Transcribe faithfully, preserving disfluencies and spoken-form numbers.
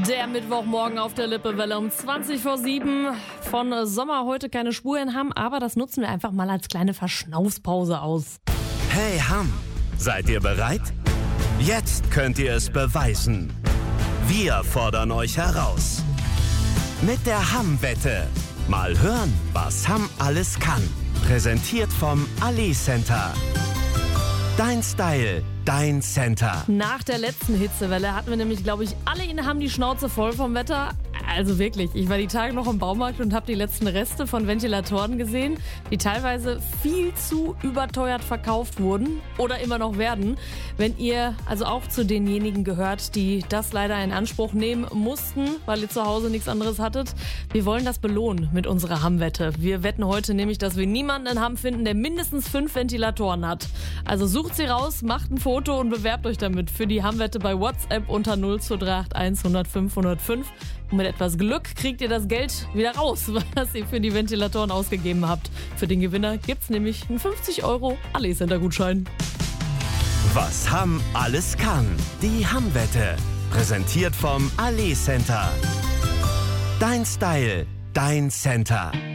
Der Mittwochmorgen auf der Lippewelle um zwanzig vor sieben. Von Sommer heute keine Spur in Hamm, aber das nutzen wir einfach mal als kleine Verschnaufspause aus. Hey Hamm, seid ihr bereit? Jetzt könnt ihr es beweisen. Wir fordern euch heraus. Mit der Hamm-Wette. Mal hören, was Hamm alles kann. Präsentiert vom Ali Center. Dein Style, dein Center. Nach der letzten Hitzewelle hatten wir nämlich, glaube ich, alle in Hamm die Schnauze voll vom Wetter. Also wirklich, ich war die Tage noch im Baumarkt und habe die letzten Reste von Ventilatoren gesehen, die teilweise viel zu überteuert verkauft wurden oder immer noch werden. Wenn ihr also auch zu denjenigen gehört, die das leider in Anspruch nehmen mussten, weil ihr zu Hause nichts anderes hattet, wir wollen das belohnen mit unserer Hamm-Wette. Wir wetten heute nämlich, dass wir niemanden in Hamm finden, der mindestens fünf Ventilatoren hat. Also sucht sie raus, macht ein Foto und bewerbt euch damit für die Hamm-Wette bei WhatsApp unter null zwei drei acht eins null null fünf null null fünf. Und mit etwas Glück kriegt ihr das Geld wieder raus, was ihr für die Ventilatoren ausgegeben habt. Für den Gewinner gibt's nämlich einen fünfzig Euro Ali Center Gutschein. Was Hamm alles kann. Die Hamm-Wette. Präsentiert vom Ali Center. Dein Style, dein Center.